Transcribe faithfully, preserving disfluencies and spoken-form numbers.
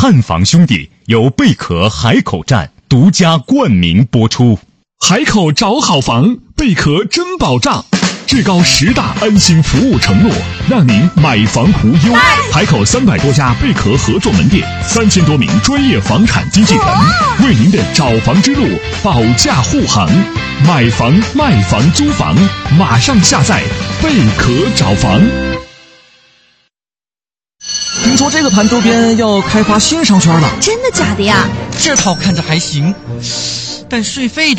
汉房兄弟由贝壳海口站独家冠名播出。 海口找好房，贝壳真保障，至高十大安心服务承诺，让您买房无忧。海口三百多家贝壳合作门店，三千多名专业房产经纪人，为您的找房之路保驾护航。买房、卖房、租房，马上下载贝壳找房。 听说这个盘周边要开发新商圈了， 真的假的呀？ 这套看着还行，但税费的。